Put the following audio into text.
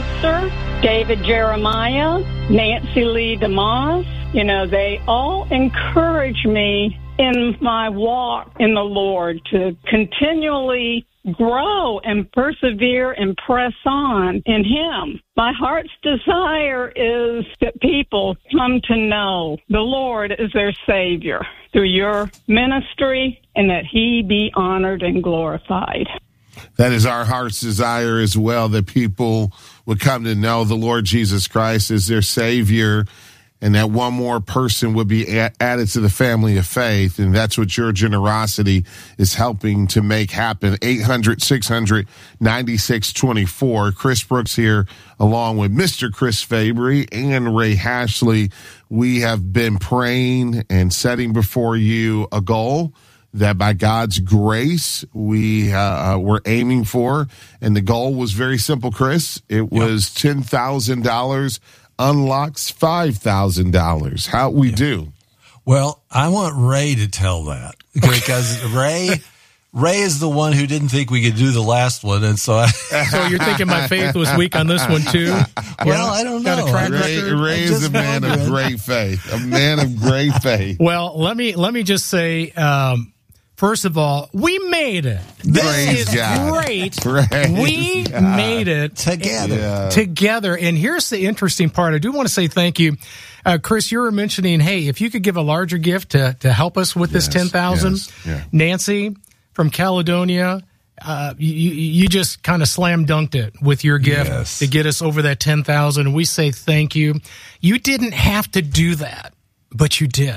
Pastor, David Jeremiah, Nancy Lee DeMoss. You know, they all encourage me in my walk in the Lord to continually grow and persevere and press on in Him. My heart's desire is that people come to know the Lord as their Savior through your ministry, and that He be honored and glorified. That is our heart's desire as well, that people would come to know the Lord Jesus Christ as their Savior, and that one more person would be added to the family of faith. And that's what your generosity is helping to make happen. 800-600-9624. Chris Brooks here, along with Mr. Chris Fabry and Ray Hashley. We have been praying and setting before you a goal that by God's grace we were aiming for. And the goal was very simple, Chris. It was $10,000 unlocks $5,000. How we do? Well, I want Ray to tell that, because Ray is the one who didn't think we could do the last one, and so So you're thinking my faith was weak on this one too? Well, I don't know. Got a track record? Ray is a man of great faith. A man of great faith. Well, let me just say, first of all, we made it. This is great. We made it together. And here's the interesting part. I do want to say thank you. Chris, you were mentioning, hey, if you could give a larger gift to help us with this $10,000. Yeah. Nancy from Caledonia, you just kind of slam dunked it with your gift to get us over that $10,000. And we say thank you. You didn't have to do that, but you did.